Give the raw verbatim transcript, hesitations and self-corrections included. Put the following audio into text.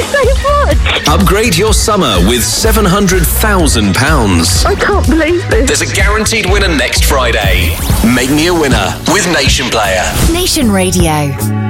so much. Upgrade your summer with seven hundred thousand pounds. I can't believe this. There's a guaranteed winner next Friday. Make me a winner with Nation Player. Nation Radio.